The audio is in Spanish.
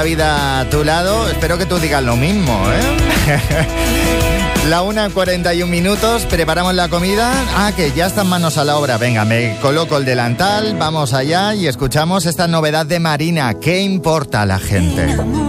vida a tu lado, espero que tú digas lo mismo, ¿eh? La 1:41, preparamos la comida. Que ya están manos a la obra. Venga, me coloco el delantal, vamos allá y escuchamos esta novedad de Marina. ¿Qué importa a la gente?